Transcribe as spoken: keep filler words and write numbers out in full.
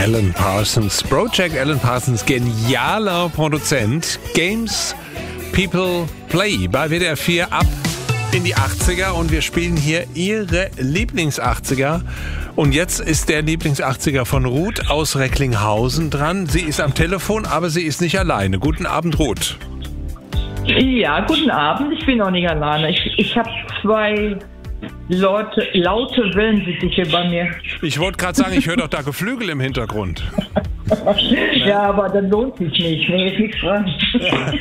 Alan Parsons. Project Alan Parsons, genialer Produzent. Games People Play bei W D R vier ab in die achtziger und wir spielen hier Ihre Lieblings-achtziger. Und jetzt ist der Lieblings-achtziger von Ruth aus Recklinghausen dran. Sie ist am Telefon, aber sie ist nicht alleine. Guten Abend, Ruth. Ja, guten Abend. Ich bin auch nicht alleine. Ich, ich habe zwei Leute, laute Wellensittiche bei mir. Ich wollte gerade sagen, ich höre doch da Geflügel im Hintergrund. Ja, aber dann lohnt sich nicht. Nee, ist nichts dran.